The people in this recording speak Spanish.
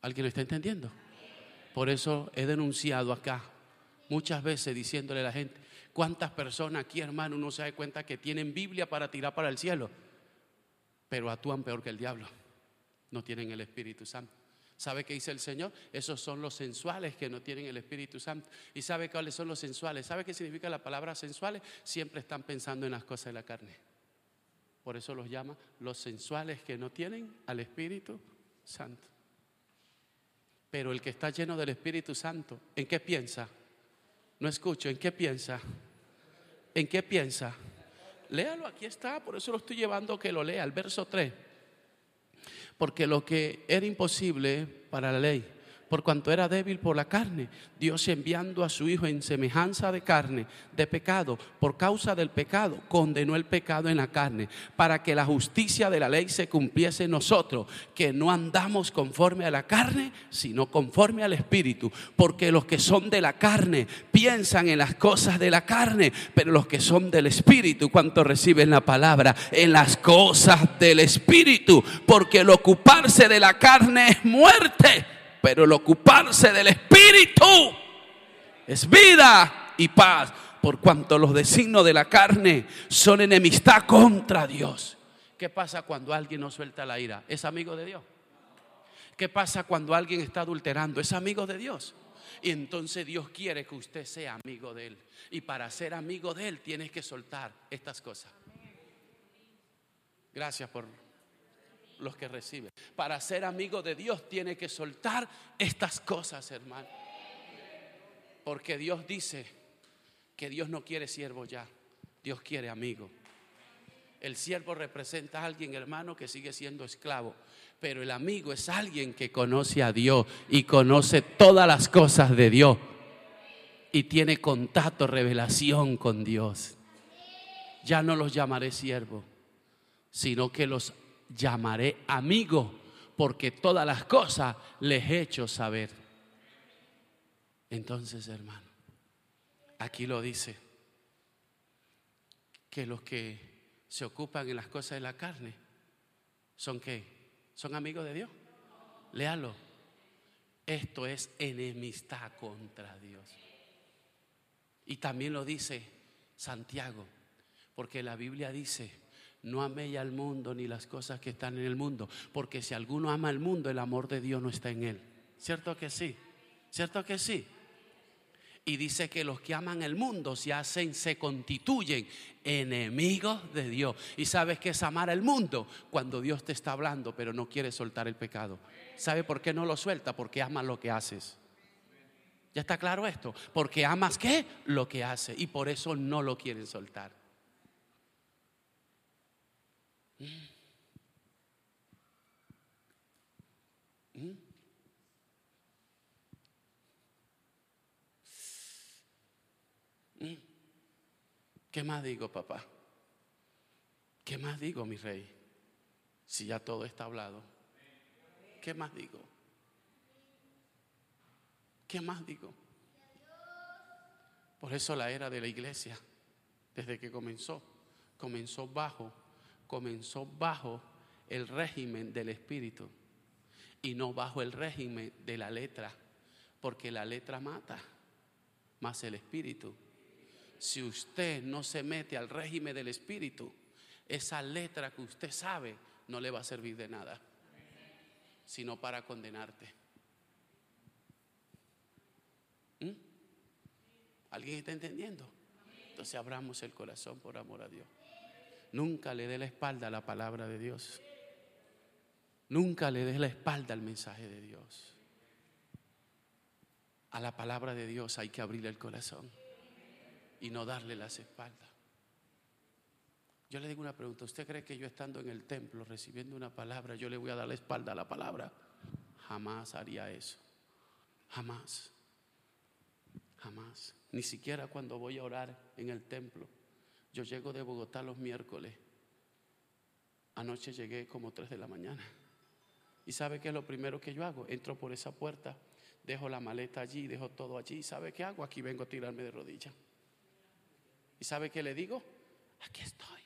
¿Alguien lo está entendiendo? Por eso he denunciado acá muchas veces diciéndole a la gente: ¿cuántas personas aquí, hermano, uno se da cuenta que tienen Biblia para tirar para el cielo, pero actúan peor que el diablo? No tienen el Espíritu Santo. ¿Sabe qué dice el Señor? Esos son los sensuales que no tienen el Espíritu Santo. ¿Y sabe cuáles son los sensuales? ¿Sabe qué significa la palabra sensuales? Siempre están pensando en las cosas de la carne. Por eso los llama los sensuales que no tienen al Espíritu Santo. Pero el que está lleno del Espíritu Santo, ¿en qué piensa? No escucho, ¿en qué piensa? ¿En qué piensa? Léalo, aquí está, por eso lo estoy llevando que lo lea, el verso 3. Porque lo que era imposible para la ley, por cuanto era débil por la carne, Dios, enviando a su Hijo en semejanza de carne, de pecado, por causa del pecado, condenó el pecado en la carne, para que la justicia de la ley se cumpliese en nosotros, que no andamos conforme a la carne, sino conforme al Espíritu. Porque los que son de la carne piensan en las cosas de la carne, pero los que son del Espíritu, ¿cuánto reciben la palabra? En las cosas del Espíritu. Porque el ocuparse de la carne es muerte, pero el ocuparse del Espíritu es vida y paz. Por cuanto los designios de la carne son enemistad contra Dios. ¿Qué pasa cuando alguien no suelta la ira? ¿Es amigo de Dios? ¿Qué pasa cuando alguien está adulterando? ¿Es amigo de Dios? Y entonces Dios quiere que usted sea amigo de Él. Y para ser amigo de Él tienes que soltar estas cosas. Gracias por los que reciben. Para ser amigo de Dios tiene que soltar estas cosas, hermano. Porque Dios dice que Dios no quiere siervo ya, Dios quiere amigo. El siervo representa a alguien, hermano, que sigue siendo esclavo, pero el amigo es alguien que conoce a Dios y conoce todas las cosas de Dios y tiene contacto, revelación con Dios. Ya no los llamaré siervos, sino que los llamaré amigos, porque todas las cosas les he hecho saber. Entonces, hermano, aquí lo dice, que los que se ocupan en las cosas de la carne ¿son qué? ¿Son amigos de Dios? Léalo. Esto es enemistad contra Dios. Y también lo dice Santiago, porque la Biblia dice: no améis al mundo ni las cosas que están en el mundo, porque si alguno ama al mundo, el amor de Dios no está en él. ¿Cierto que sí? ¿Cierto que sí? Y dice que los que aman el mundo se constituyen enemigos de Dios. ¿Y sabes qué es amar al mundo? Cuando Dios te está hablando pero no quiere soltar el pecado. ¿Sabe por qué no lo suelta? Porque amas lo que haces. ¿Ya está claro esto? Porque amas ¿qué? Lo que hace, y por eso no lo quieren soltar. ¿Qué más digo, papá? ¿Qué más digo, mi rey? Si ya todo está hablado, ¿qué más digo? ¿Qué más digo? Por eso la era de la iglesia, desde que comenzó bajo el régimen del Espíritu y no bajo el régimen de la letra, porque la letra mata, más el Espíritu. Si usted no se mete al régimen del Espíritu, esa letra que usted sabe no le va a servir de nada, sino para condenarte. ¿Alguien está entendiendo? Entonces abramos el corazón por amor a Dios. Nunca le dé la espalda a la palabra de Dios. Nunca le dé la espalda al mensaje de Dios. A la palabra de Dios hay que abrirle el corazón y no darle las espaldas. Yo le digo una pregunta: ¿usted cree que yo, estando en el templo recibiendo una palabra, yo le voy a dar la espalda a la palabra? Jamás haría eso. Jamás. Jamás. Ni siquiera cuando voy a orar en el templo. Yo llego de Bogotá los miércoles. Anoche llegué como 3 de la mañana. ¿Y sabe qué es lo primero que yo hago? Entro por esa puerta, dejo la maleta allí, dejo todo allí. ¿Y sabe qué hago? Aquí vengo a tirarme de rodillas. ¿Y sabe qué le digo? Aquí estoy.